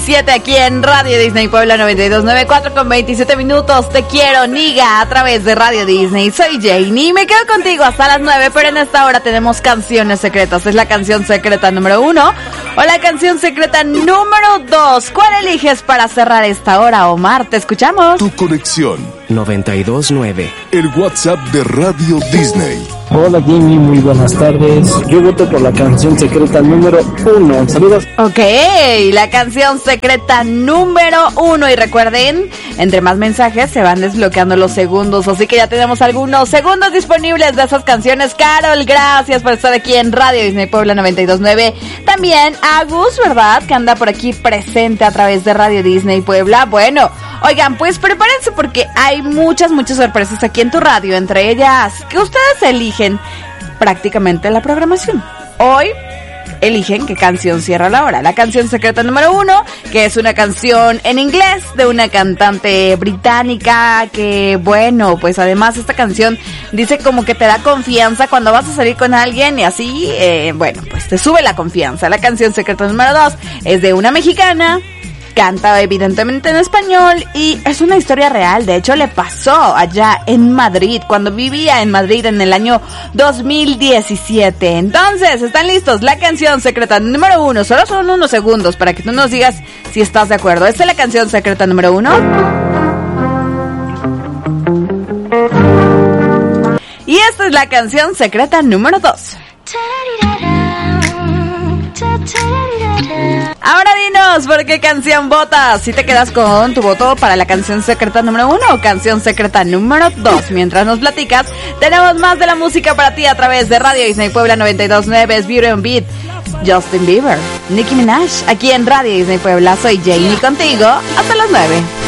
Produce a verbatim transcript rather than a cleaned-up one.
siete aquí en Radio Disney Puebla noventa y dos punto cuatro con veintisiete minutos. Te quiero, Niga, a través de Radio Disney. Soy Janie y me quedo contigo hasta las nueve, pero en esta hora tenemos canciones secretas. Es la canción secreta número uno o la canción secreta número dos. ¿Cuál eliges para cerrar esta hora, Omar? Te escuchamos. Tu conexión noventa y dos punto nueve. El WhatsApp de Radio Disney. Hola Jimmy, muy buenas tardes. Yo voto por la canción secreta número uno. Saludos. Ok, la canción secreta número uno. Y recuerden, entre más mensajes se van desbloqueando los segundos. Así que ya tenemos algunos segundos disponibles de esas canciones. Carol, gracias por estar aquí en Radio Disney Puebla noventa y dos punto nueve. También Agus, ¿verdad? Que anda por aquí presente a través de Radio Disney Puebla. Bueno, oigan, pues prepárense porque hay muchas, muchas sorpresas aquí en tu radio. Entre ellas, que ustedes eligen prácticamente la programación. Hoy eligen qué canción cierra la hora. La canción secreta número uno, que es una canción en inglés de una cantante británica que, bueno, pues además esta canción dice como que te da confianza cuando vas a salir con alguien y así, eh, bueno, pues te sube la confianza. La canción secreta número dos es de una mexicana. Canta evidentemente en español y es una historia real. De hecho, le pasó allá en Madrid, cuando vivía en Madrid en el año dos mil diecisiete. Entonces, ¿están listos? La canción secreta número uno. Solo son unos segundos para que tú nos digas si estás de acuerdo. ¿Esta es la canción secreta número uno? Y esta es la canción secreta número dos. Ahora dinos, ¿por qué canción votas? Si te quedas con tu voto para la canción secreta número uno o canción secreta número dos. Mientras nos platicas, tenemos más de la música para ti a través de Radio Disney Puebla noventa y dos punto nueve, es Beauty and Beat, Justin Bieber, Nicki Minaj, aquí en Radio Disney Puebla. Soy Janie contigo, hasta las nueve.